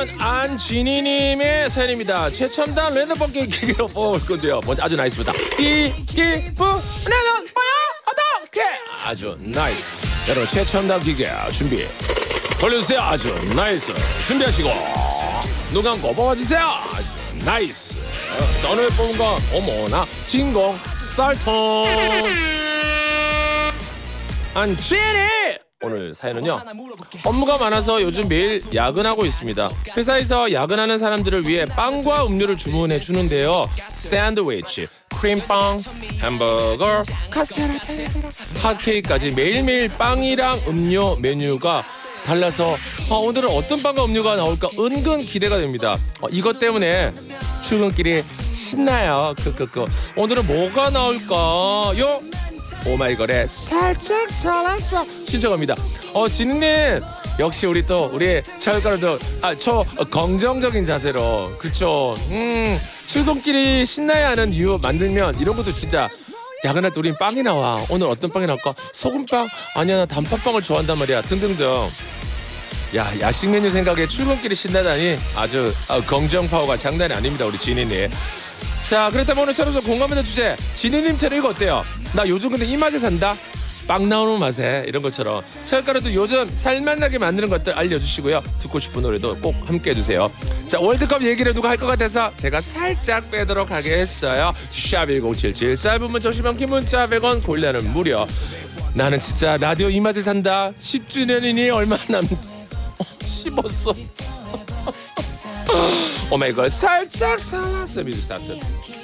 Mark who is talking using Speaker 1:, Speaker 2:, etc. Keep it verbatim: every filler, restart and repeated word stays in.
Speaker 1: 오늘은 안진희님의 사연입니다. 최첨단 랜덤 게임 기계로 뽑을 건데요. 먼저 아주 나이스입니다. 기기부 랜덤 어떻게 아주 나이스. 여러분 최첨단 기계 준비 돌려주세요. 아주 나이스. 준비하시고 눈 감고 뽑아주세요. 아주 나이스. 자, 오늘 뽑은 건 어머나 진공 쌀통 안진희. 오늘 사연은요. 업무가 많아서 요즘 매일 야근하고 있습니다. 회사에서 야근하는 사람들을 위해 빵과 음료를 주문해 주는데요. 샌드위치, 크림빵, 햄버거, 카스테라, 핫케이크까지 매일매일 빵이랑 음료 메뉴가 달라서 어, 오늘은 어떤 빵과 음료가 나올까 은근 기대가 됩니다. 어, 이것 때문에 출근길이 신나요. 크크크. 오늘은 뭐가 나올까요? 오마이걸의 살짝 설렜어 신청합니다. 어 진우님 역시 우리 또 우리 철가루도 아저 긍정적인 자세로 그렇죠. 음 출근길이 신나야 하는 이유 만들면 이런 것도 진짜 야근할 때 우린 빵이 나와. 오늘 어떤 빵이 나올까? 소금빵 아니야 나 단팥빵을 좋아한단 말이야 등등등. 야 야식 메뉴 생각에 출근길이 신나다니 아주 어, 긍정 파워가 장난이 아닙니다 우리 진희님. 자 그렇다면 오늘 차로서 공감하는 주제 진희님 채로 이거 어때요? 나 요즘 근데 이 맛에 산다? 빵 나오는 맛에 이런 것처럼 철가루도 요즘 살맛나게 만드는 것들 알려주시고요. 듣고 싶은 노래도 꼭 함께 해주세요. 자 월드컵 얘기를 누가 할 것 같아서 제가 살짝 빼도록 하겠어요. 샵 일공칠칠 짧은 문자 오십 원 긴 문자 백 원 골라는 무료. 나는 진짜 라디오 이 맛에 산다 십 주년이니 얼마 남 씹었어. 오마이걸 살짝 살았어. 뮤직 스타트.